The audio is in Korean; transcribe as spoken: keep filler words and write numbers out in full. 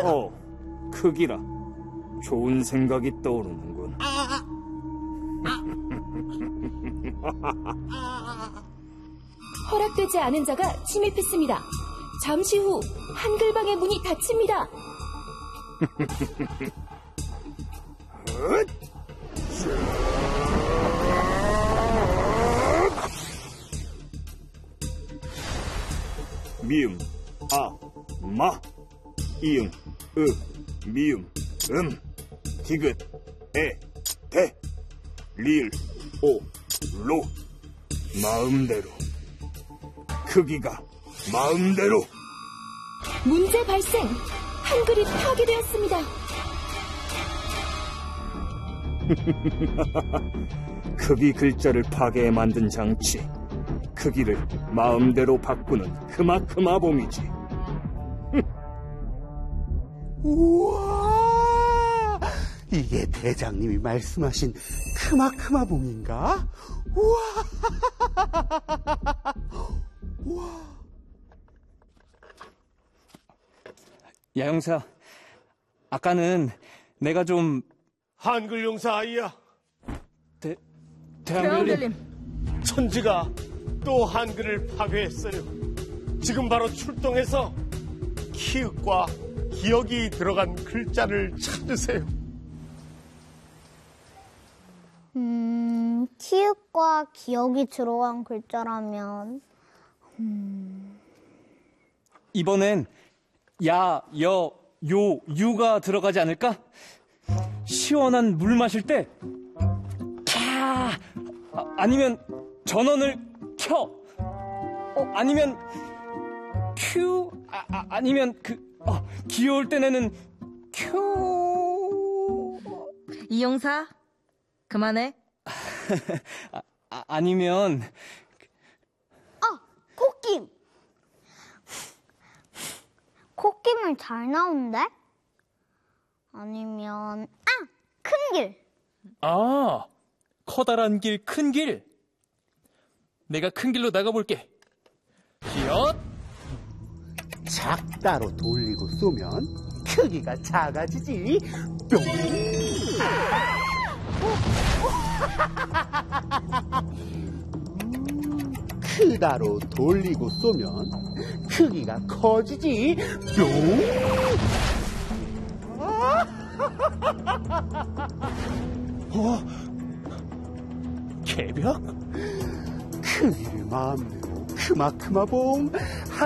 어, 크기라. 좋은 생각이 떠오르는군. 허락되지 않은 자가 침입했습니다. 잠시 후 한글방의 문이 닫힙니다. 미음, 아, 마, 이응, 으, 미음, 음, 디귿, 에, 대, 리을, 오, 로. 마음대로. 크기가 마음대로. 문제 발생! 한글이 파괴되었습니다. 크기 글자를 파괴해 만든 장치. 크기를 마음대로 바꾸는 크마크마봉이지. 우와! 이게 대장님이 말씀하신 크마크마봉인가? 우와! 우와! 야, 형사. 아까는 내가 좀... 한글 용사 아이야. 대, 대한별님. 천지가 또 한글을 파괴했어요. 지금 바로 출동해서 키읔과 기억이 들어간 글자를 찾으세요. 음, 키읔과 기억이 들어간 글자라면 음... 이번엔 야, 여, 요, 유가 들어가지 않을까? 시원한 물 마실 때 캬! 아, 아니면 전원을 켜. 어, 아니면 큐. 아, 아, 아니면 그 어, 귀여울 때 내는 큐. 이용사 그만해. 아, 아, 아니면 아, 코김. 코김을 잘 나오는데? 아니면 아, 큰 길. 아, 커다란 길, 큰 길. 내가 큰 길로 나가볼게. 기엇! 작다로 돌리고 쏘면 크기가 작아지지. 뿅! 크다로 돌리고 쏘면 크기가 커지지. 뿅! 어? 개벽? 크기를 마음대로 크마크마봉